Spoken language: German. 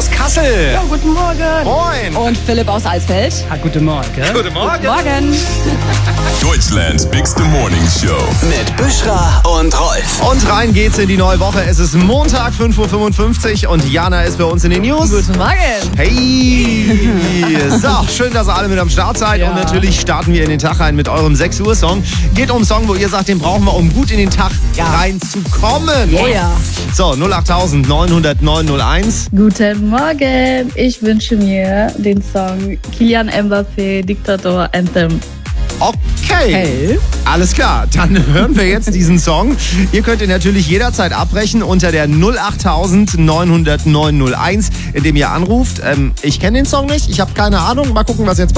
aus Kassel. Ja, guten Morgen. Moin. Und Philipp aus Alsfeld. Guten Morgen. Guten Morgen. Morgen. Deutschlands Bigste Morning Show. Mit Büschra und Rolf. Und rein geht's in die neue Woche. Es ist Montag, 5.55 Uhr und Jana ist bei uns in den News. Guten Morgen. Hey! So, schön, dass ihr alle mit am Start seid. Ja. Und natürlich starten wir in den Tag rein mit eurem 6 Uhr Song. Geht um einen Song, wo ihr sagt, den brauchen wir, um gut in den Tag reinzukommen. Yeah. So, 08000 900 901. Guten Morgen, ich wünsche mir den Song Kylian Mbappé Diktator Anthem. Okay, Hey. alles klar. Dann hören wir jetzt diesen Song. Ihr könnt ihn natürlich jederzeit abbrechen unter der 08000 900 901, indem ihr anruft. Ich kenne den Song nicht, ich habe keine Ahnung. Mal gucken, was jetzt